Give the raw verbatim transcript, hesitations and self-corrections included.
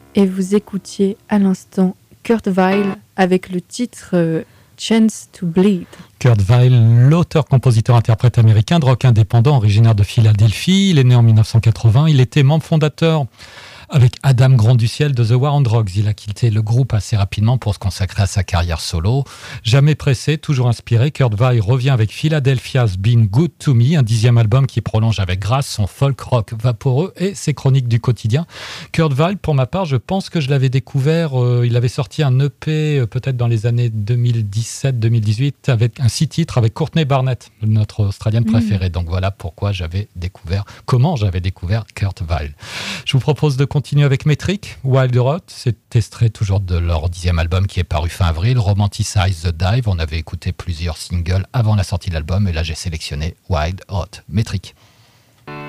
Et vous écoutiez à l'instant Kurt Weill avec le titre euh, Chance to Bleed. Kurt Weill, l'auteur-compositeur-interprète américain de rock indépendant originaire de Philadelphie. Il est né en dix-neuf cent quatre-vingts. Il était membre fondateur avec Adam Grand du Ciel de The War on Drugs. Il a quitté le groupe assez rapidement pour se consacrer à sa carrière solo. Jamais pressé, toujours inspiré, Kurt Weill revient avec Philadelphia's Been Good to Me, un dixième album qui prolonge avec grâce son folk rock vaporeux et ses chroniques du quotidien. Kurt Weill, pour ma part, je pense que je l'avais découvert, euh, il avait sorti un E P euh, peut-être dans les années deux mille dix-sept deux mille dix-huit avec un six titres avec Courtney Barnett, notre Australienne mmh. préférée. Donc voilà pourquoi j'avais découvert, comment j'avais découvert Kurt Weill. Je vous propose de continuer avec Metric, Wild Rot. C'est extrait toujours de leur dixième album qui est paru fin avril, Romanticize the Dive. On avait écouté plusieurs singles avant la sortie de l'album et là j'ai sélectionné Wild Rot. Metric.